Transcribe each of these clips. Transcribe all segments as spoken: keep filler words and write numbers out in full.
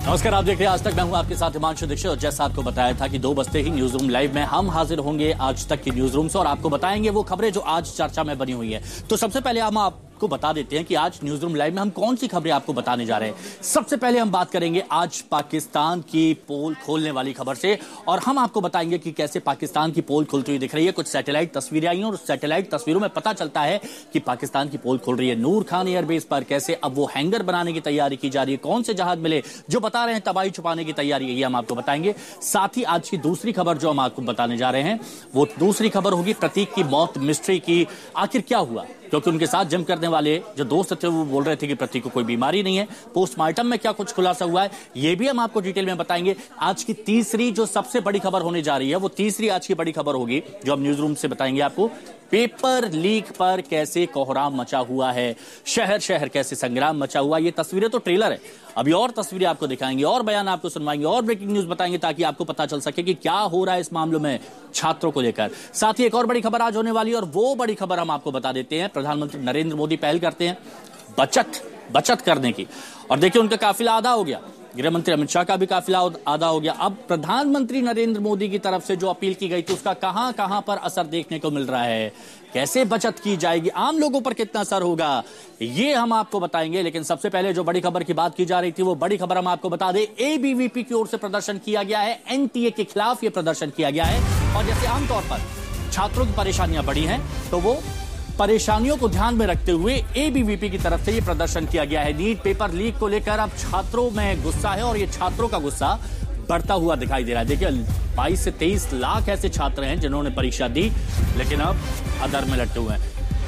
नमस्कार, आप देख रहे हैं आज तक। मैं हूं आपके साथ हिमांशु दीक्षित और जैसा आपको बताया था कि दो बजते ही न्यूज रूम लाइव में हम हाजिर होंगे आज तक की न्यूज रूम से और आपको बताएंगे वो खबरें जो आज चर्चा में बनी हुई है। तो सबसे पहले हम आपको बता देते हैं कि आज न्यूज रूम लाइव में हम कौन सी खबरें आपको बताने जा रहे हैं। सबसे पहले हम बात करेंगे आज पाकिस्तान की पोल खोलने वाली खबर से और हम आपको बताएंगे कि कैसे पाकिस्तान की पोल खुलती हुई दिख रही है। कुछ सैटेलाइट तस्वीरें आई हैं और सैटेलाइट तस्वीरों में पता चलता है कि पाकिस्तान की पोल खुल रही है नूर खान एयरबेस पर। कैसे अब वो हैंगर बनाने की तैयारी की जा रही है, कौन से जहाज मिले जो बता रहे हैं तबाही छुपाने की तैयारी है, ये हम आपको बताएंगे। साथ ही आज की दूसरी खबर जो हम आपको बताने जा रहे हैं वो दूसरी खबर होगी प्रतीक की मौत मिस्ट्री की। आखिर क्या हुआ, क्योंकि उनके साथ जिम करने वाले जो दोस्त थे वो बोल रहे थे कि प्रतीक को कोई बीमारी नहीं है। पोस्टमार्टम में क्या कुछ खुलासा हुआ है ये भी हम आपको डिटेल में बताएंगे। आज की तीसरी जो सबसे बड़ी खबर होने जा रही है वो तीसरी आज की बड़ी खबर होगी जो हम न्यूज रूम से बताएंगे आपको। पेपर लीक पर कैसे कोहराम मचा हुआ है, शहर शहर कैसे संग्राम मचा हुआ। ये तस्वीरें तो ट्रेलर है, अभी और तस्वीरें आपको दिखाएंगे और बयान आपको सुनवाएंगे और ब्रेकिंग न्यूज बताएंगे ताकि आपको पता चल सके कि क्या हो रहा है इस मामले में छात्रों को लेकर। साथ ही एक और बड़ी खबर आज होने वाली है और वो बड़ी खबर हम आपको बता देते हैं। प्रधानमंत्री नरेंद्र मोदी पहल करते हैं बचत बचत करने की और देखिए उनका काफिला आधा हो गया। गृह मंत्री अमित शाह का भी काफिला आधा हो गया। अब प्रधानमंत्री नरेंद्र मोदी की तरफ से जो अपील की गई थी उसका कहां कहां पर असर देखने को मिल रहा है, कैसे बचत की जाएगी, आम लोगों पर कितना असर होगा, ये हम आपको बताएंगे। लेकिन सबसे पहले जो बड़ी खबर की बात की जा रही थी वो बड़ी खबर हम आपको बता दें। एबीवीपी की ओर से प्रदर्शन किया गया है, एनटीए के खिलाफ ये प्रदर्शन किया गया है और जैसे आमतौर पर छात्रों की परेशानियां बढ़ी हैं तो वो परेशानियों को ध्यान में रखते हुए एबीवीपी की तरफ से यह प्रदर्शन किया गया है। नीट पेपर लीक को लेकर अब छात्रों में गुस्सा है और ये छात्रों का गुस्सा बढ़ता हुआ दिखाई दे रहा है। देखिए बाईस से तेईस लाख ऐसे छात्र हैं जिन्होंने परीक्षा दी लेकिन अब अधर में लटके हुए हैं।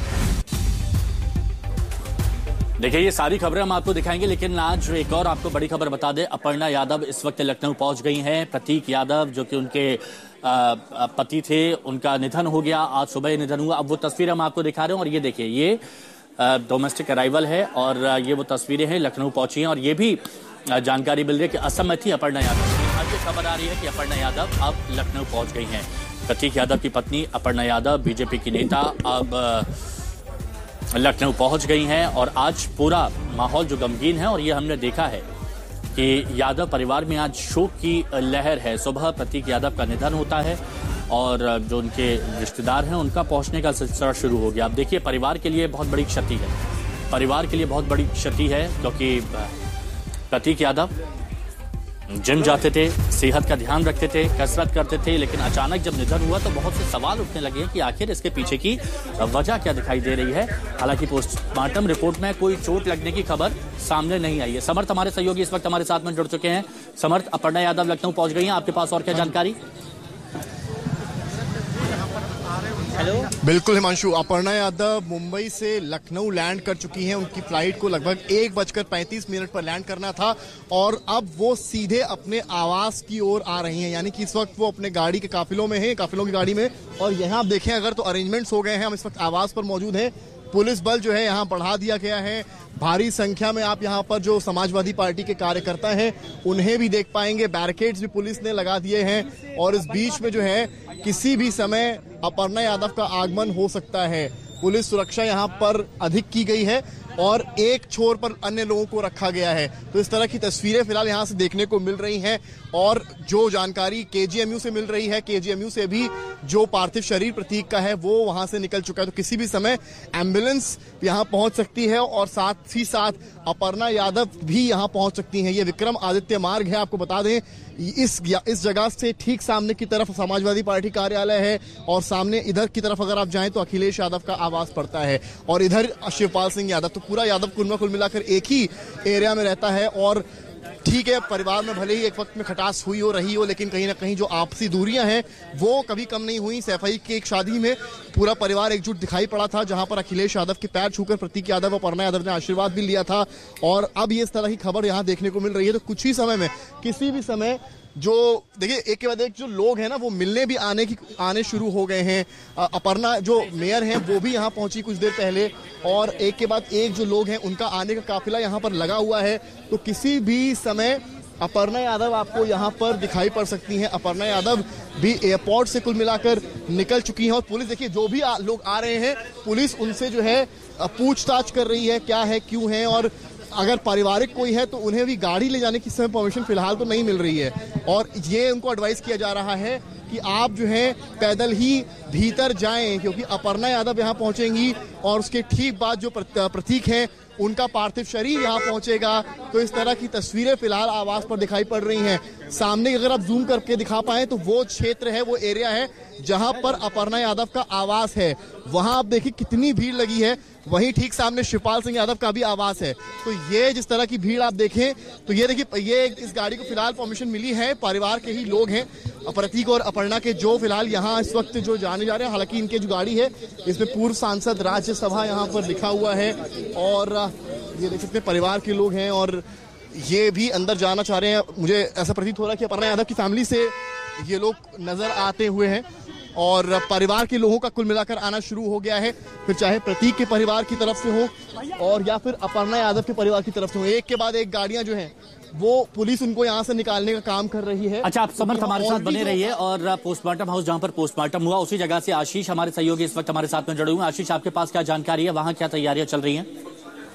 देखिए ये सारी खबरें हम आपको दिखाएंगे लेकिन आज एक और आपको बड़ी खबर बता दें। अपर्णा यादव इस वक्त लखनऊ पहुंच गई हैं। प्रतीक यादव जो कि उनके पति थे उनका निधन हो गया, आज सुबह ही निधन हुआ। अब वो तस्वीर हम आपको दिखा रहे हैं और ये देखिए ये डोमेस्टिक अराइवल है और ये वो तस्वीरें हैं, लखनऊ पहुंची हैं और ये भी जानकारी मिल रही है कि असम में थी अपर्णा यादव। आज ये खबर आ रही है कि अपर्णा यादव अब लखनऊ पहुंच गई हैं। प्रतीक यादव की पत्नी अपर्णा यादव बीजेपी की नेता अब लखनऊ पहुंच गई हैं और आज पूरा माहौल जो गमगीन है और ये हमने देखा है कि यादव परिवार में आज शोक की लहर है। सुबह प्रतीक यादव का निधन होता है और जो उनके रिश्तेदार हैं उनका पहुंचने का सिलसिला शुरू हो गया। अब देखिए परिवार के लिए बहुत बड़ी क्षति है, परिवार के लिए बहुत बड़ी क्षति है क्योंकि प्रतीक यादव जिम जाते थे, सेहत का ध्यान रखते थे, कसरत करते थे, लेकिन अचानक जब निधन हुआ तो बहुत से सवाल उठने लगे कि आखिर इसके पीछे की वजह क्या दिखाई दे रही है। हालांकि पोस्टमार्टम रिपोर्ट में कोई चोट लगने की खबर सामने नहीं आई है। समर्थ हमारे सहयोगी इस वक्त हमारे साथ में जुड़ चुके हैं। समर्थ, अपर्णा यादव लखनऊ पहुंच गई हैं, आपके पास और क्या जानकारी? हेलो। बिल्कुल हिमांशु, अपर्णा यादव मुंबई से लखनऊ लैंड कर चुकी हैं। उनकी फ्लाइट को लगभग एक बजकर पैंतीस मिनट पर लैंड करना था और अब वो सीधे अपने आवास की ओर आ रही हैं। यानी कि इस वक्त वो अपने गाड़ी के काफिलों में हैं, काफिलों की गाड़ी में। और यहाँ आप देखें अगर तो अरेंजमेंट्स हो गए हैं। हम इस वक्त आवास पर मौजूद हैं। पुलिस बल जो है यहाँ बढ़ा दिया गया है। भारी संख्या में आप यहाँ पर जो समाजवादी पार्टी के कार्यकर्ता हैं उन्हें भी देख पाएंगे। बैरिकेड्स भी पुलिस ने लगा दिए हैं और इस बीच में जो है किसी भी समय अपर्णा यादव का आगमन हो सकता है। पुलिस सुरक्षा यहाँ पर अधिक की गई है और एक छोर पर अन्य लोगों को रखा गया है। तो इस तरह की तस्वीरें फिलहाल यहाँ से देखने को मिल रही हैं और जो जानकारी केजीएमयू से मिल रही है, केजीएमयू से भी जो पार्थिव शरीर प्रतीक का है वो वहां से निकल चुका है। तो किसी भी समय एम्बुलेंस यहाँ पहुंच सकती है और साथ ही साथ अपर्णा यादव भी यहाँ पहुंच सकती हैं। ये विक्रम आदित्य मार्ग है, आपको बता दें इस इस जगह से ठीक सामने की तरफ समाजवादी पार्टी कार्यालय है और सामने इधर की तरफ अगर आप जाएं तो अखिलेश यादव का आवास पड़ता है और इधर शिवपाल सिंह यादव। तो पूरा यादव कुल कुल मिलाकर एक ही एरिया में रहता है और ठीक है, परिवार में भले ही एक वक्त में खटास हुई हो रही हो लेकिन कहीं ना कहीं जो आपसी दूरियां हैं वो कभी कम नहीं हुई। सैफई की एक शादी में पूरा परिवार एकजुट दिखाई पड़ा था जहां पर अखिलेश यादव के पैर छूकर प्रतीक यादव और अपर्णा यादव ने आशीर्वाद भी लिया था और अब ये इस तरह की खबर यहां देखने को मिल रही है। तो कुछ ही समय में किसी भी समय जो देखिए एक के बाद एक जो लोग हैं ना वो मिलने भी आने की आने शुरू हो गए हैं। अपर्णा जो मेयर हैं वो भी यहाँ पहुंची कुछ देर पहले और एक के बाद एक जो लोग हैं उनका आने का काफिला यहाँ पर लगा हुआ है। तो किसी भी समय अपर्णा यादव आपको यहाँ पर दिखाई पड़ सकती हैं। अपर्णा यादव भी एयरपोर्ट से कुल मिलाकर निकल चुकी हैं और पुलिस देखिए जो भी आ, लोग आ रहे हैं पुलिस उनसे जो है पूछताछ कर रही है क्या है क्यों है और अगर पारिवारिक कोई है तो उन्हें भी गाड़ी ले जाने की समय परमिशन फिलहाल तो नहीं मिल रही है, और ये उनको एडवाइस किया जा रहा है कि आप जो है पैदल ही भीतर जाएं, क्योंकि अपर्णा यादव यहाँ पहुंचेंगी और उसके ठीक बाद जो प्रतीक हैं उनका पार्थिव शरीर यहाँ पहुंचेगा। तो इस तरह की तस्वीरें फिलहाल आवास पर दिखाई पड़ रही हैं। सामने अगर आप जूम करके दिखा पाए तो वो क्षेत्र है, वो एरिया है जहां पर अपर्णा यादव का आवास है। वहां आप देखिए कितनी भीड़ लगी है। वहीं ठीक सामने शिवपाल सिंह यादव का भी आवास है। तो ये जिस तरह की भीड़ आप देखें तो ये देखिए, ये इस गाड़ी को फिलहाल परमिशन मिली है, परिवार के ही लोग हैं प्रतीक और अपर्णा के, जो फिलहाल यहाँ इस वक्त जो जाने जा रहे हैं। हालांकि इनके जो गाड़ी है इसमें पूर्व सांसद राज्यसभा यहाँ पर लिखा हुआ है, और ये देख सकते हैं परिवार के लोग हैं और ये भी अंदर जाना चाह रहे हैं। मुझे ऐसा प्रतीत हो रहा है कि अपर्णा यादव की फैमिली से ये लोग नजर आते हुए हैं और परिवार के लोगों का कुल मिलाकर आना शुरू हो गया है, फिर चाहे प्रतीक के परिवार की तरफ से हो और या फिर अपर्णा यादव के परिवार की तरफ से हो। एक के बाद एक गाड़ियां जो हैं वो पुलिस उनको यहाँ से निकालने का काम कर रही है। अच्छा, आप समर्थ हमारे साथ बने रहिए, और पोस्टमार्टम हाउस जहां पर पोस्टमार्टम हुआ उसी जगह से आशीष हमारे सहयोगी इस वक्त हमारे साथ में जुड़े हुए हैं। आशीष, आपके पास क्या जानकारी है, वहां क्या तैयारियां चल रही हैं?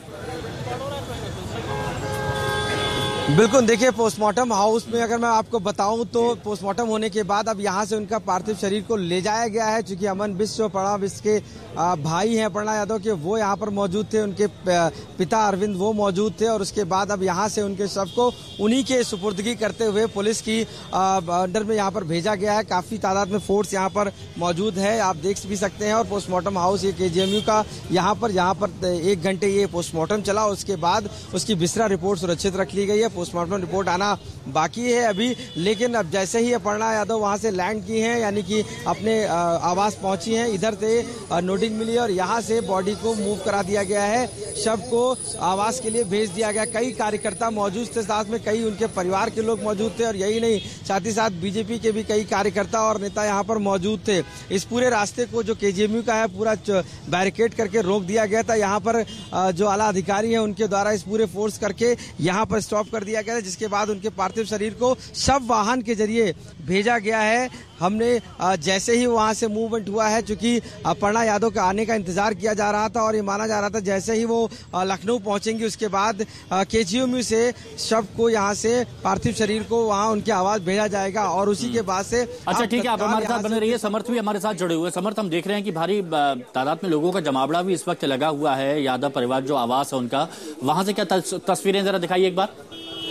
बिल्कुल, देखिए पोस्टमार्टम हाउस में अगर मैं आपको बताऊं तो पोस्टमार्टम होने के बाद अब यहां से उनका पार्थिव शरीर को ले जाया गया है। चूंकि अमन बिष्ट और प्रणव बिष्ट के भाई हैं अपर्णा यादव के, वो यहां पर मौजूद थे, उनके पिता अरविंद वो मौजूद थे, और उसके बाद अब यहां से उनके शव को उन्हीं के सुपुर्दगी करते हुए पुलिस की अंडर में यहां पर भेजा गया है। काफी तादाद में फोर्स यहां पर मौजूद है, आप देख भी सकते हैं। और पोस्टमार्टम हाउस ये केजीएमयू का यहाँ पर यहाँ पर एक घंटे ये पोस्टमार्टम चला, उसके बाद उसकी विसरा रिपोर्ट सुरक्षित रख ली गई है। पोस्टमार्टम रिपोर्ट आना बाकी है अभी, लेकिन अब जैसे ही अपर्णा यादव वहां से लैंड की हैं, यानी कि अपने आवास पहुंची हैं, इधर से नोटिंग मिली और यहां से बॉडी को मूव करा दिया गया है, शव को आवास के लिए भेज दिया गया। कई कार्यकर्ता मौजूद थे साथ में, कई उनके परिवार के लोग मौजूद थे, और यही नहीं, साथ ही साथ बीजेपी के भी कई कार्यकर्ता और नेता यहाँ पर मौजूद थे। इस पूरे रास्ते को जो केजीएमयू का है पूरा बैरिकेड करके रोक दिया गया था। यहाँ पर जो आला अधिकारी हैं उनके द्वारा इस पूरे फोर्स करके यहाँ पर स्टॉप कर दिया गया, जिसके बाद उनके पार्थिव शरीर को शव वाहन के जरिए भेजा गया है। हमने जैसे ही वहां से मूवमेंट हुआ है, चूंकि अपर्णा यादव के आने का इंतजार किया जा रहा था और ये माना जा रहा था जैसे ही वो लखनऊ पहुंचेंगी उसके बाद केजीएमयू से शव को यहाँ से पार्थिव शरीर को वहां उनके आवास भेजा जाएगा, और उसी के बाद से। अच्छा ठीक है, आप हमारे साथ बने रहिए। समर्थ भी हमारे साथ जुड़े हुए। समर्थ, हम देख रहे हैं कि भारी तादाद में लोगों का जमावड़ा भी इस वक्त लगा हुआ है। यादव परिवार जो आवास है उनका, वहां से क्या तस्वीरें जरा दिखाइए एक बार।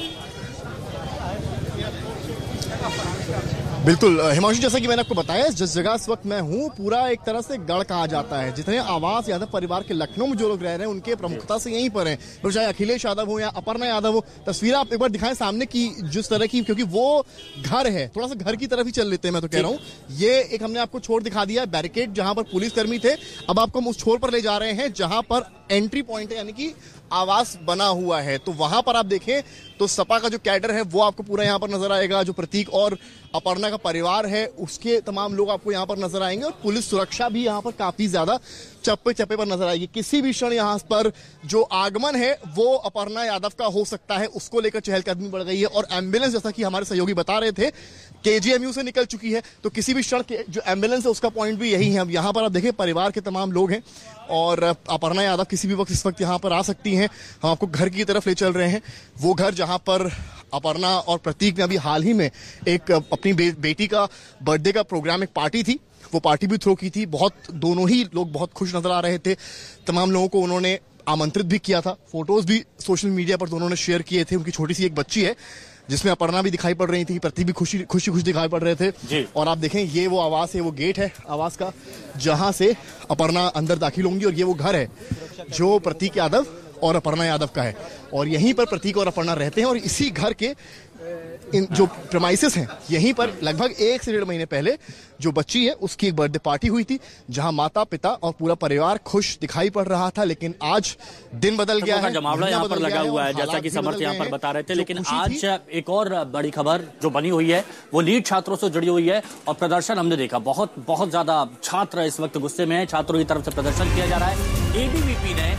बिल्कुल हिमांशु, जैसा कि मैंने आपको बताया, जिस जगह इस वक्त मैं हूँ पूरा एक तरह से गढ़ कहा जाता है। जितने आवास यादव परिवार के लखनऊ में जो लोग रह रहे हैं उनके प्रमुखता से यहीं पर हैं, तो चाहे अखिलेश यादव हो या अपर्णा यादव हो। तस्वीर आप एक बार दिखाएं सामने की जिस तरह की, क्योंकि वो घर है, थोड़ा सा घर की तरफ ही चल लेते हैं। मैं तो कह रहा हूँ ये एक हमने आपको छोर दिखा दिया है, बैरिकेड जहां पर पुलिसकर्मी थे। अब आपको हम उस छोर पर ले जा रहे हैं जहां पर एंट्री पॉइंट है, यानी कि आवास बना हुआ है। तो वहां पर आप देखें तो सपा का जो कैडर है वो आपको पूरा यहाँ पर नजर आएगा। जो प्रतीक और अपर्णा का परिवार है उसके तमाम लोग आपको यहाँ पर नजर आएंगे, और पुलिस सुरक्षा भी यहाँ पर काफी ज्यादा चप्पे चप्पे पर नजर आएगी। किसी भी क्षण यहाँ पर जो आगमन है वो अपर्णा यादव का हो सकता है, उसको लेकर चहलकदमी बढ़ गई है। और एम्बुलेंस, जैसा कि हमारे सहयोगी बता रहे थे, केजीएमयू से निकल चुकी है, तो किसी भी क्षण जो एम्बुलेंस है उसका पॉइंट भी यही है। अब यहाँ पर आप देखें परिवार के तमाम लोग हैं, और अपर्णा यादव किसी भी वक्त इस वक्त यहाँ पर आ सकती हैं। हम आपको घर की तरफ ले चल रहे हैं, वो घर जहाँ पर अपर्णा और प्रतीक ने अभी हाल ही में एक अपनी बे, बेटी का बर्थडे का प्रोग्राम, एक पार्टी थी, वो पार्टी भी थ्रो की थी। बहुत दोनों ही लोग बहुत खुश नजर आ रहे थे। तमाम लोगों को उन्होंने आमंत्रित भी किया था, फोटोज भी सोशल मीडिया पर दोनों ने शेयर किए थे। उनकी छोटी सी एक बच्ची है जिसमें अपर्णा भी दिखाई पड़ रही थी, प्रतीक भी खुशी खुशी खुश दिखाई पड़ रहे थे। और आप देखें ये वो आवास है, वो गेट है आवास का जहां से अपर्णा अंदर दाखिल होंगी, और ये वो घर है जो प्रतीक यादव और अपर्णा यादव का है, और यहीं पर प्रतीक और अपर्णा रहते हैं। और इसी घर के इन जो प्रेमाइसेस हैं यहीं पर लगभग एक से डेढ़ महीने पहले जो बच्ची है उसकी एक बर्थडे पार्टी हुई थी, जहां माता पिता और पूरा परिवार खुश दिखाई पड़ रहा था। लेकिन आज दिन बदल गया है, जमावड़ा यहाँ पर लगा हुआ है, जैसा कि समर्थ यहाँ पर बता रहे थे। लेकिन आज एक और बड़ी खबर जो बनी हुई है वो नीट छात्रों से जुड़ी हुई है, और प्रदर्शन हमने देखा, बहुत बहुत ज्यादा छात्र इस वक्त गुस्से में है। छात्रों की तरफ से प्रदर्शन किया जा रहा है। एबीवीपी ने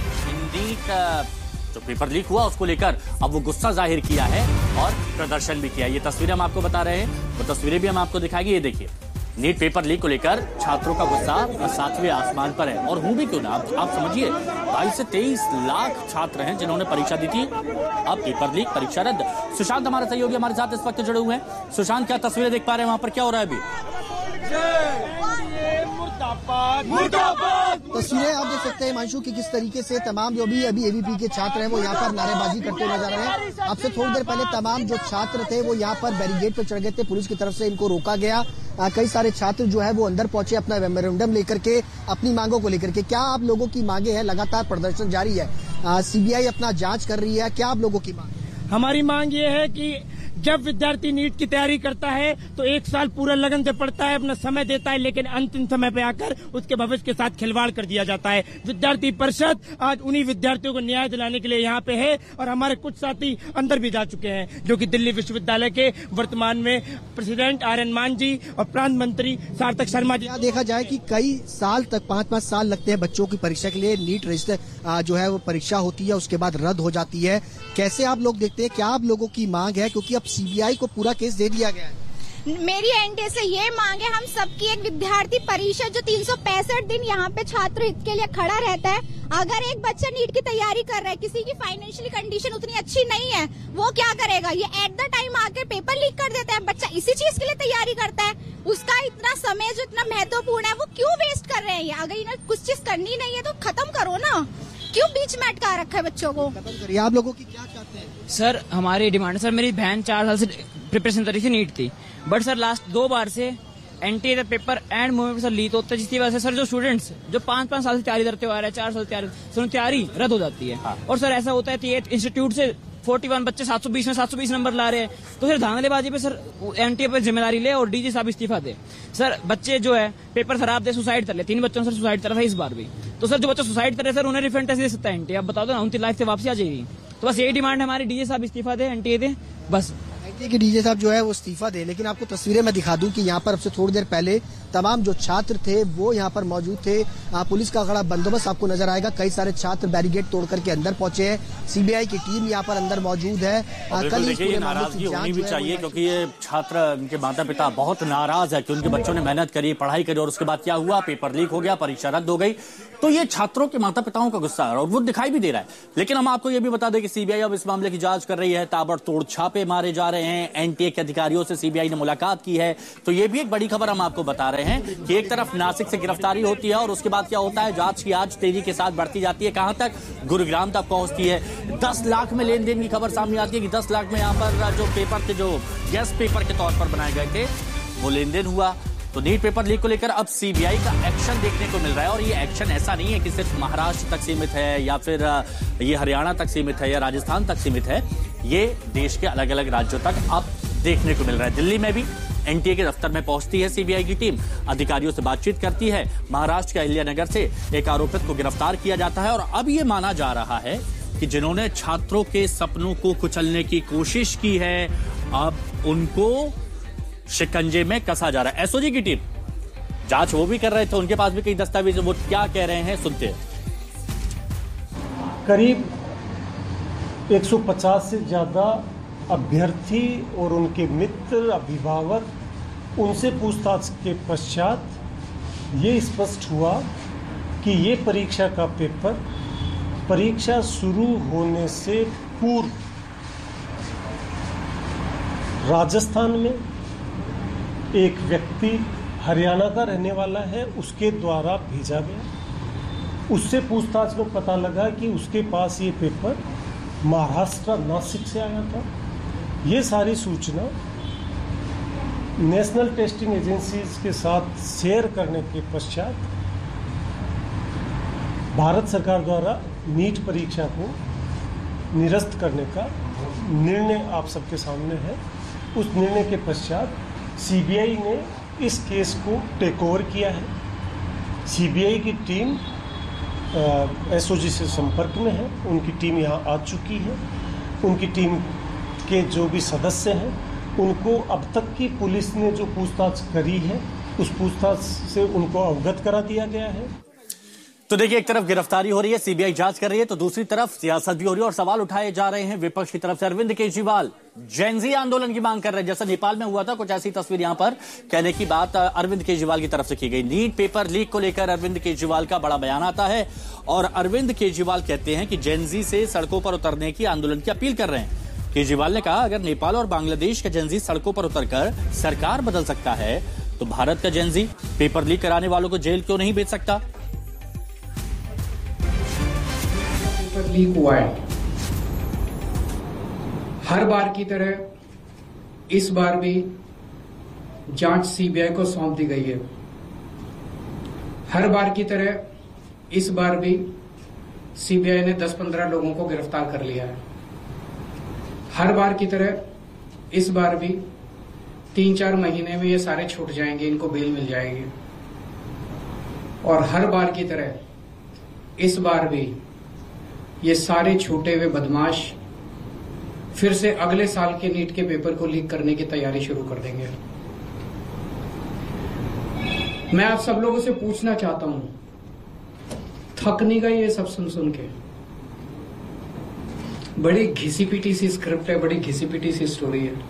नीट जो पेपर लीक हुआ उसको लेकर अब वो गुस्सा जाहिर किया है और प्रदर्शन भी किया। ये तस्वीरें हम आपको बता रहे हैं, वो तस्वीरें भी हम आपको दिखाएंगे। ये देखिए, नीट पेपर लीक को लेकर छात्रों का गुस्सा सातवें आसमान पर है। और हूं भी क्यों ना, आप, आप समझिए बाईस से तेईस लाख छात्र हैं जिन्होंने परीक्षा दी थी, अब पेपर लीक, परीक्षा रद्द। सुशांत हमारे सहयोगी हमारे साथ इस वक्त जुड़े हुए हैं। सुशांत, क्या तस्वीरें देख पा रहे हैं, वहां पर क्या हो रहा है अभी? तस्वीरें आप देख सकते हैं हिमांशु की किस तरीके से तमाम जो भी अभी एबीपी के छात्र हैं वो यहाँ पर नारेबाजी करते हुए नजर आ रहे हैं। आपसे थोड़ी देर पहले तमाम जो छात्र थे वो यहाँ पर बैरिकेड पर चढ़ गए थे, पुलिस की तरफ से इनको रोका गया। आ, कई सारे छात्र जो है वो अंदर पहुंचे अपना मेमोरेंडम लेकर के, अपनी मांगों को लेकर के। क्या आप लोगों की मांगे हैं? लगातार प्रदर्शन जारी है, सीबीआई अपना जांच कर रही है, क्या आप लोगों की मांग? हमारी मांग ये है कि जब विद्यार्थी नीट की तैयारी करता है तो एक साल पूरा लगन से पढ़ता है, अपना समय देता है, लेकिन अंतिम समय पे आकर उसके भविष्य के साथ खिलवाड़ कर दिया जाता है। विद्यार्थी परिषद आज उन्हीं विद्यार्थियों को न्याय दिलाने के लिए यहाँ पे है और हमारे कुछ साथी अंदर भी जा चुके हैं, जो कि दिल्ली विश्वविद्यालय के वर्तमान में प्रेसिडेंट आर एन मान जी और प्रांत मंत्री सार्थक शर्मा जी। यहाँ देखा जाए कि कई साल तक, पाँच पाँच साल लगते हैं बच्चों की परीक्षा के लिए। नीट रजिस्टर जो है वो परीक्षा होती है, उसके बाद रद्द हो जाती है। कैसे आप लोग देखते हैं, क्या आप लोगों की मांग है? क्योंकि अब सीबीआई को पूरा केस दे दिया गया है। मेरी एनटीए से ये मांग है, हम सबकी एक विद्यार्थी परिषद जो तीन सौ पैंसठ दिन यहाँ पे छात्र हित के लिए खड़ा रहता है। अगर एक बच्चा नीट की तैयारी कर रहा है, किसी की फाइनेंशियली कंडीशन उतनी अच्छी नहीं है, वो क्या करेगा? ये एट द टाइम आकर पेपर लीक कर देता है। बच्चा इसी चीज के लिए तैयारी करता है, उसका इतना समय जो इतना महत्वपूर्ण है वो क्यों वेस्ट कर रहे हैं? अगर इन्हें कुछ चीज करनी नहीं है तो खत्म करो ना, क्यों बीच में अटका रखा है बच्चों को? आप लोगों की क्या चाहते हैं? सर हमारी डिमांड है, सर मेरी बहन चार साल से प्रिपरेशन कर रही थी नीट थी, बट सर लास्ट दो बार से एनटीए का paper end moment sir leak होता है, जिसकी वजह से सर जो स्टूडेंट्स जो पांच पांच साल से तैयारी करते हुए आ रहे हैं, चार साल तैयारी, सर तैयारी रद्द हो जाती है। हाँ। और सर ऐसा होता है कि इंस्टीट्यूट से इकतालीस बच्चे सात सौ बीस में सात सौ बीस नंबर ला रहे हैं, तो फिर धांधलेबाजी पे सर एनटीए पे जिम्मेदारी ले और डीजी साहब इस्तीफा दे। सर बच्चे जो है पेपर खराब दे, सुसाइड कर ले, तीन बच्चों ने सर सुसाइड करा था इस बार भी। तो सर जो बच्चे सुसाइड कर रहे सर उन्हें रिफंड कैसे दे सकता है एनटीए? अब बताओ तो ना, उनकी लाइफ से वापसी आ जाएगी। तो बस यही डिमांड है हमारी, डीजे साहब इस्तीफा दे, एनटीए दे, बस। कि डीजे साहब जो है वो इस्तीफा दे। लेकिन आपको तस्वीरें मैं दिखा दूं कि यहाँ पर अब से थोड़ी देर पहले तमाम जो छात्र थे वो यहाँ पर मौजूद थे। आ, पुलिस का कड़ा बंदोबस्त आपको नजर आएगा। कई सारे छात्र बैरिकेड तोड़ करके अंदर पहुंचे हैं। सीबीआई की टीम यहाँ पर अंदर मौजूद है। आ, कल देखिए ये नाराजगी होनी भी चाहिए, क्योंकि ये छात्र, उनके माता पिता बहुत नाराज है कि उनके बच्चों ने मेहनत करी, पढ़ाई करी और उसके बाद क्या हुआ? पेपर लीक हो गया, परीक्षा रद्द हो गई। तो ये छात्रों के माता पिताओं का गुस्सा है और वो दिखाई भी दे रहा है। लेकिन हम आपको ये भी बता दें कि सीबीआई अब इस मामले की जांच कर रही है। ताबड़तोड़ छापे मारे जा रहे हैं, एनटीए के अधिकारियों से सीबीआई ने मुलाकात की है। तो ये भी एक बड़ी खबर हम आपको बता रहे हैं कि एक तरफ नासिक से गिरफ्तारी होती है और उसके बाद क्या होता है? जांच की आज तेजी के साथ बढ़ती जाती है। कहां तक? गुरुग्राम तक पहुंचती है। दस लाख में लेन देन की खबर सामने आती है कि दस लाख में यहां पर जो पेपर थे, जो गेस्ट पेपर के तौर पर बनाए गए थे, वो लेन देन हुआ। तो नीट पेपर लीक को लेकर अब सीबीआई का एक्शन देखने को मिल रहा है। और ये एक्शन ऐसा नहीं है कि सिर्फ महाराष्ट्र तक सीमित है या फिर ये हरियाणा तक सीमित है या राजस्थान तक सीमित है। ये देश के अलग अलग राज्यों तक अब देखने को मिल रहा है। दिल्ली में भी एनटीए के दफ्तर में पहुंचती है सीबीआई की टीम, अधिकारियों से बातचीत करती है। महाराष्ट्र के अहिल्यानगर से एक आरोपित को गिरफ्तार किया जाता है और अब ये माना जा रहा है कि जिन्होंने छात्रों के सपनों को कुचलने की कोशिश की है, अब उनको शिकंजे में कसा जा रहा है। एसओजी की टीम जांच वो भी कर रहे थे, उनके पास भी कई दस्तावेज, वो क्या कह रहे हैं सुनते हैं। करीब एक सौ पचास से ज्यादा अभ्यर्थी और उनके मित्र, अभिभावक, उनसे पूछताछ के पश्चात ये स्पष्ट हुआ कि ये परीक्षा का पेपर परीक्षा शुरू होने से पूर्व राजस्थान में एक व्यक्ति हरियाणा का रहने वाला है, उसके द्वारा भेजा गया। उससे पूछताछ में पता लगा कि उसके पास ये पेपर महाराष्ट्र नासिक से आया था। ये सारी सूचना नेशनल टेस्टिंग एजेंसीज के साथ शेयर करने के पश्चात भारत सरकार द्वारा नीट परीक्षा को निरस्त करने का निर्णय आप सबके सामने है। उस निर्णय के पश्चात सीबीआई ने इस केस को टेक ओवर किया है। सीबीआई की टीम एसओजी से संपर्क में है, उनकी टीम यहाँ आ चुकी है। उनकी टीम के जो भी सदस्य हैं उनको अब तक की पुलिस ने जो पूछताछ करी है उस पूछताछ से उनको अवगत करा दिया गया है। तो देखिए, एक तरफ गिरफ्तारी हो रही है, सीबीआई जांच कर रही है, तो दूसरी तरफ सियासत भी हो रही है और सवाल उठाए जा रहे हैं विपक्ष की तरफ से। अरविंद केजरीवाल जेनजी आंदोलन की मांग कर रहे हैं, जैसा नेपाल में हुआ था, कुछ ऐसी तस्वीर यहां पर कहने की बात अरविंद केजरीवाल की तरफ से की गई। नीट पेपर लीक को लेकर अरविंद केजरीवाल का बड़ा बयान आता है और अरविंद केजरीवाल कहते हैं कि जेनजी से सड़कों पर उतरने की आंदोलन की अपील कर रहे हैं। केजरीवाल ने कहा, अगर नेपाल और बांग्लादेश का जेनजी सड़कों पर उतरकर सरकार बदल सकता है तो भारत का जेनजी पेपर लीक कराने वालों को जेल क्यों नहीं भेज सकता। लीक हुआ है, हर बार की तरह इस बार भी जांच सीबीआई को सौंप दी गई है। हर बार की तरह इस बार भी सीबीआई ने दस पंद्रह लोगों को गिरफ्तार कर लिया है। हर बार की तरह इस बार भी तीन चार महीने में ये सारे छूट जाएंगे, इनको बेल मिल जाएगी। और हर बार की तरह इस बार भी ये सारे छूटे हुए बदमाश फिर से अगले साल के नीट के पेपर को लीक करने की तैयारी शुरू कर देंगे। मैं आप सब लोगों से पूछना चाहता हूं, थक नहीं गए ये सब सुन सुन के? बड़ी घिसी पिटी सी स्क्रिप्ट है, बड़ी घिसी पिटी सी स्टोरी है।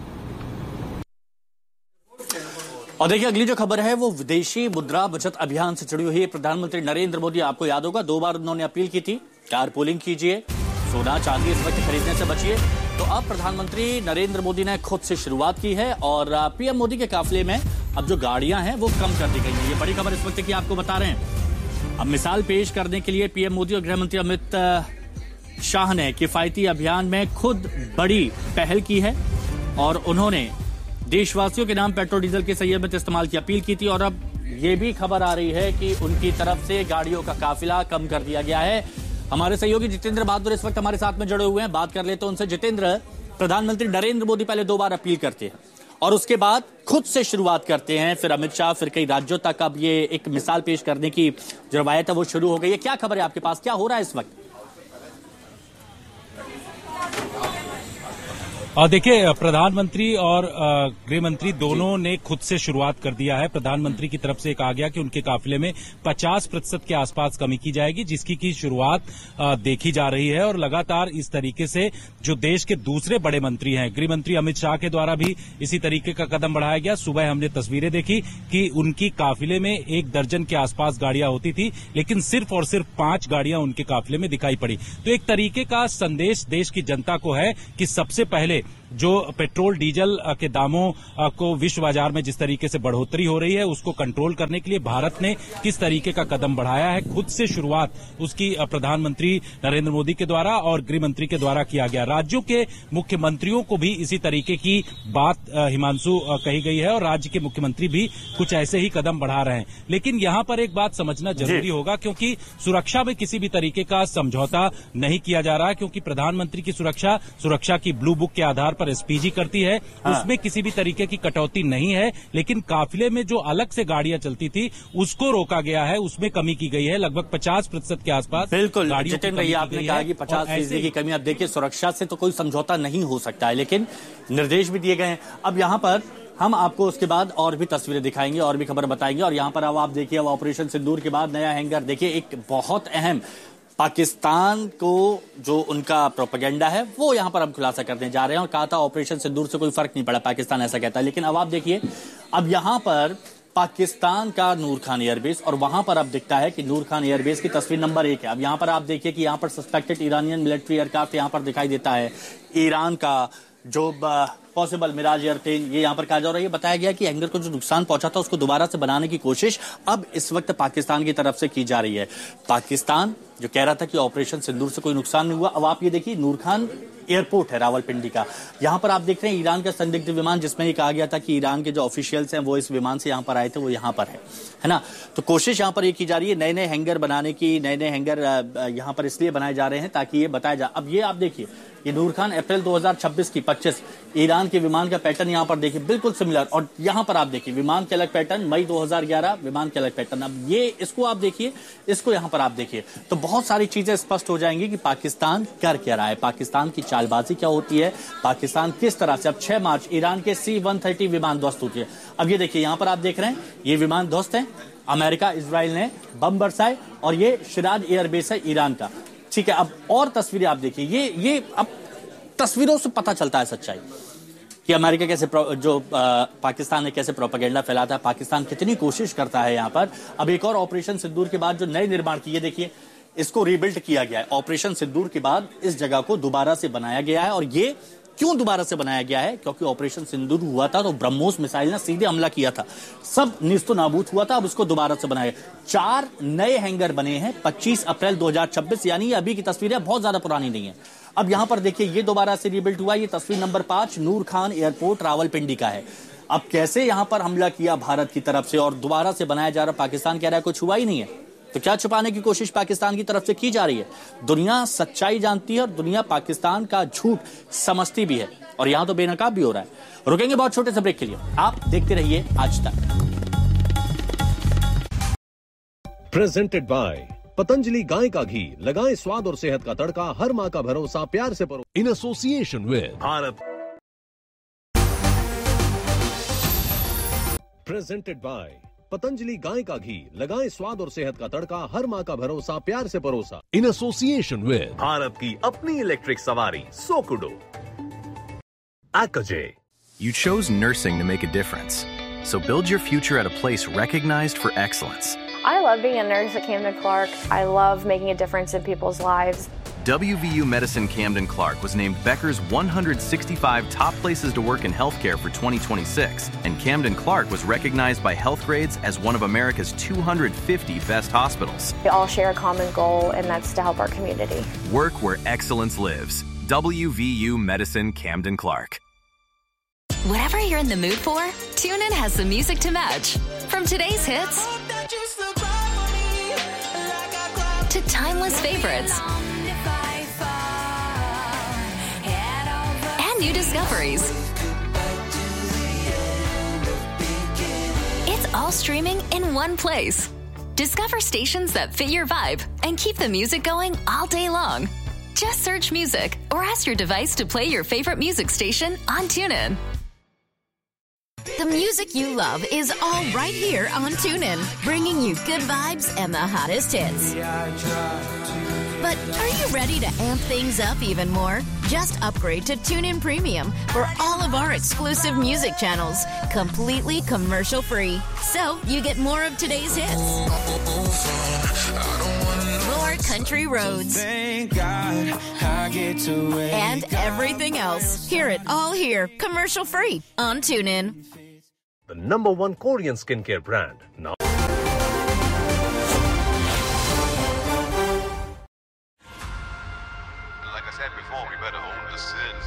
और देखिए, अगली जो खबर है वो विदेशी मुद्रा बचत अभियान से जुड़ी हुई है। प्रधानमंत्री नरेंद्र मोदी, आपको याद होगा, दो बार उन्होंने अपील की थी, कार पूलिंग कीजिए, सोना चांदी इस वक्त खरीदने से बचिए। तो अब प्रधानमंत्री नरेंद्र मोदी ने खुद से शुरुआत की है और पीएम मोदी के काफिले में अब जो गाड़ियां हैं वो कम कर दी गई हैं। ये बड़ी खबर इस वक्त की आपको बता रहे हैं। अब मिसाल पेश करने के लिए पीएम मोदी और गृहमंत्री अमित शाह ने किफायती अभियान में खुद बड़ी पहल की है और उन्होंने देशवासियों के नाम पेट्रोल डीजल के संयमित इस्तेमाल की अपील की थी। और अब ये भी खबर आ रही है कि उनकी तरफ से गाड़ियों का काफिला कम कर दिया गया है। हमारे सहयोगी जितेंद्र बहादुर इस वक्त हमारे साथ में जुड़े हुए हैं, बात कर ले तो उनसे। जितेंद्र, प्रधानमंत्री नरेंद्र मोदी पहले दो बार अपील करते हैं और उसके बाद खुद से शुरुआत करते हैं, फिर अमित शाह, फिर कई राज्यों तक अब ये एक मिसाल पेश करने की जो रवायत है वो शुरू हो गई है। क्या खबर है आपके पास, क्या हो रहा है इस वक्त? देखिए, प्रधानमंत्री और गृह मंत्री दोनों ने खुद से शुरुआत कर दिया है। प्रधानमंत्री की तरफ से कहा गया कि उनके काफिले में पचास प्रतिशत के आसपास कमी की जाएगी, जिसकी की शुरुआत देखी जा रही है। और लगातार इस तरीके से जो देश के दूसरे बड़े मंत्री हैं, गृह मंत्री अमित शाह के द्वारा भी इसी तरीके का कदम बढ़ाया गया। सुबह हमने तस्वीरें देखी कि उनकी काफिले में एक दर्जन के आसपास गाड़ियां होती थी, लेकिन सिर्फ और सिर्फ पांच गाड़ियां उनके काफिले में दिखाई पड़ी। तो एक तरीके का संदेश देश की जनता को है कि सबसे पहले जो पेट्रोल डीजल के दामों को विश्व बाजार में जिस तरीके से बढ़ोतरी हो रही है उसको कंट्रोल करने के लिए भारत ने किस तरीके का कदम बढ़ाया है, खुद से शुरुआत उसकी प्रधानमंत्री नरेंद्र मोदी के द्वारा और गृह मंत्री के द्वारा किया गया। राज्यों के मुख्यमंत्रियों को भी इसी तरीके की बात हिमांशु कही गई है और राज्य के मुख्यमंत्री भी कुछ ऐसे ही कदम बढ़ा रहे हैं। लेकिन यहां पर एक बात समझना जरूरी होगा, क्योंकि सुरक्षा में किसी भी तरीके का समझौता नहीं किया जा रहा, क्योंकि प्रधानमंत्री की सुरक्षा सुरक्षा की ब्लू बुक के आधार पर एसपीजी करती है, उसमें किसी भी तरीके की कटौती नहीं है। लेकिन काफिले में जो अलग से गाड़ियां चलती थी उसको रोका गया है, उसमें कमी की गई है, लगभग पचास प्रतिशत के आसपास। बिल्कुल जितेंद्र, ये आपने कहा कि पचास फीसदी की कमी। अब देखिए, सुरक्षा से तो कोई समझौता नहीं हो सकता है, लेकिन निर्देश भी दिए गए हैं। अब यहां पर हम आपको उसके बाद और भी तस्वीरें दिखाएंगे और भी खबर बताएंगे। और यहां पर अब आप देखिए, अब ऑपरेशन सिंदूर के बाद नया हैंगर, देखिए एक बहुत अहम पाकिस्तान को जो उनका प्रोपेगेंडा है वो यहां पर हम खुलासा करने जा रहे हैं। और कहा था ऑपरेशन सिंदूर से कोई फर्क नहीं पड़ा, पाकिस्तान ऐसा कहता है। लेकिन अब आप देखिए, अब यहां पर पाकिस्तान का नूर खान एयरबेस और वहां पर अब दिखता है कि नूर खान एयरबेस की तस्वीर नंबर एक है। अब यहां पर आप देखिए कि यहां पर सस्पेक्टेड ईरानियन मिलिट्री एयरक्राफ्ट यहां पर दिखाई देता है। ईरान का जो पॉसिबल मिराज एयरप्लेन, ये यहां पर कहा जा रहा है, बताया गया कि हैंगर को जो नुकसान पहुंचा था उसको दोबारा से बनाने की कोशिश अब इस वक्त पाकिस्तान की तरफ से की जा रही है। पाकिस्तान जो कह रहा था कि ऑपरेशन सिंदूर से कोई नुकसान नहीं हुआ, अब आप ये देखिए नूर खान एयरपोर्ट है रावलपिंडी का, यहां पर आप देख रहे हैं ईरान का संदिग्ध विमान, जिसमें ये कहा गया था कि ईरान के जो ऑफिशियल्स हैं वो इस विमान से यहां पर आए थे, वो यहां पर है है ना। तो कोशिश यहां पर ये की जा रही है नए नए हैंगर बनाने की, नए नए हैंगर यहां पर इसलिए बनाए जा रहे हैं ताकि ये बताया जाए। अब ये आप देखिए, ये नूर खान अप्रैल दो हज़ार छब्बीस की पच्चीस ईरान के विमान का पैटर्न यहां पर देखिए बिल्कुल सिमिलर। और यहां पर आप देखिए विमान के अलग पैटर्न, मई दो हज़ार ग्यारह विमान के अलग पैटर्न। अब ये इसको आप देखिए, इसको यहां पर आप देखिए, तो बहुत सारी चीजें स्पष्ट हो जाएंगी कि पाकिस्तान कर क्या रहा है, पाकिस्तान की चालबाजी क्या होती है, पाकिस्तान किस तरह से। अब छह मार्च ईरान के सी वन थर्टी विमान ध्वस्त होती है। अब ये देखिए, यहां पर आप देख रहे हैं ये विमान ध्वस्त है। अमेरिका इजराइल ने बम बरसाए और ये शिराज एयरबेस है ईरान का। ठीक है, अब और तस्वीरें आप देखिए, ये ये अब तस्वीरों से पता चलता है सच्चाई कि अमेरिका कैसे जो आ, पाकिस्तान ने कैसे प्रोपेगेंडा फैलाता है, पाकिस्तान कितनी कोशिश करता है यहाँ पर। अब एक और ऑपरेशन सिंदूर के बाद जो नए निर्माण की, ये देखिए इसको रीबिल्ड किया गया है। ऑपरेशन सिंदूर के बाद इस जगह को दोबारा से बनाया गया है। और ये क्यों दोबारा से बनाया गया है? क्योंकि ऑपरेशन सिंदूर हुआ था तो ब्रह्मोस मिसाइल ने सीधे हमला किया था, सब निस्तो नाबूद हुआ था। अब उसको दोबारा से बनाया। चार नए हैंगर बने हैं पच्चीस अप्रैल दो हज़ार छब्बीस, यानी अभी की तस्वीरें बहुत ज्यादा पुरानी नहीं है। अब यहां पर देखिए ये दोबारा से रीबिल्ड हुआ। ये तस्वीर नंबर पांच नूर खान एयरपोर्ट रावलपिंडी का है। अब कैसे यहां पर हमला किया भारत की तरफ से और दोबारा से बनाया जा रहा, पाकिस्तान कह रहा है कुछ हुआ ही नहीं है, तो क्या छुपाने की कोशिश पाकिस्तान की तरफ से की जा रही है? दुनिया सच्चाई जानती है और दुनिया पाकिस्तान का झूठ समझती भी है, और यहां तो बेनकाब भी हो रहा है। रुकेंगे बहुत छोटे से ब्रेक के लिए, आप देखते रहिए आज तक। प्रेजेंटेड बाय पतंजलि गाय का घी, लगाएं स्वाद और सेहत का तड़का, हर माँ का भरोसा प्यार से परो। In association with Bharat. Presented by Patanjali गाय का घी, लगाएं स्वाद और सेहत का तड़का, हर माँ का भरोसा प्यार से परोसा। इन एसोसिएशन विद भारत की अपनी इलेक्ट्रिक सवारी सोकुडो। Akaje. You chose nursing to make a difference. So build your future at a place recognized for excellence. I love being a nurse at Camden Clark. I love making a difference in people's lives. W V U Medicine Camden Clark was named Becker's one hundred sixty-five top places to work in healthcare for twenty twenty-six, and Camden Clark was recognized by Healthgrades as one of America's two hundred fifty best hospitals. We all share a common goal, and that's to help our community. Work where excellence lives. W V U Medicine Camden Clark. Whatever you're in the mood for, TuneIn has the music to match. From today's hits to timeless favorites and new discoveries. It's all streaming in one place. Discover stations that fit your vibe and keep the music going all day long. Just search music or ask your device to play your favorite music station on TuneIn. The music you love is all right here on TuneIn, bringing you good vibes and the hottest hits. But are you ready to amp things up even more? Just upgrade to TuneIn Premium for all of our exclusive music channels, completely commercial free. So you get more of today's hits. More country roads. Thank God I get to and everything else. Hear it all here, commercial free on TuneIn. The number one Korean skincare brand now. Like I said before, we better hold the sins.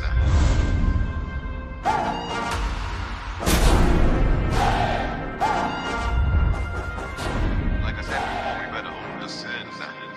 Like I said before, we better hold the sins.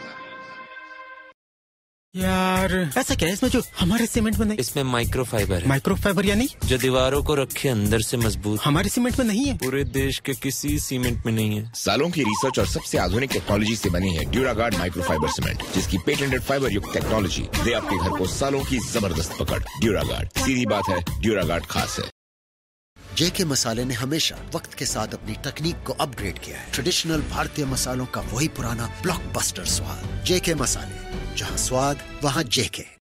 यार ऐसा क्या है इसमें जो हमारे cement में नहीं? इसमें माइक्रोफाइबर है। माइक्रोफाइबर यानी जो दीवारों को रखे अंदर से मजबूत। हमारे सीमेंट में नहीं है। पूरे देश के किसी सीमेंट में नहीं है। सालों की रिसर्च और सबसे आधुनिक टेक्नोलॉजी से बनी है ड्यूरागार्ड माइक्रोफाइबर सीमेंट, जिसकी पेटेंटेड फाइबर युक्त टेक्नोलॉजी दे आपके घर को सालों की जबरदस्त पकड़। ड्यूरागार्ड, सीधी बात है, ड्यूरागार्ड खास है। जेके मसाले ने हमेशा वक्त के साथ अपनी तकनीक को अपग्रेड किया है। ट्रेडिशनल भारतीय मसालों का वही पुराना ब्लॉकबस्टर स्वाद। जेके मसाले, जहां स्वाद वहां जेके।